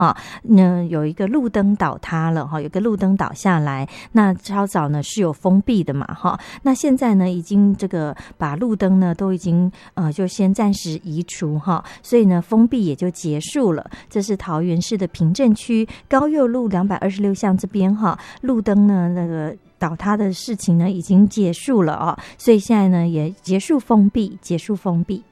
啊，那有一个路灯倒塌了哈，有个路灯倒下来，那稍早呢是有封闭的嘛哈，那现在呢已经这个把路灯呢都已经就先暂时移除哈，所以呢封闭也就结束了。这是桃园市的平镇区高佑路226巷这边哈，路灯呢那个倒塌的事情呢已经结束了哦，所以现在呢也结束封闭。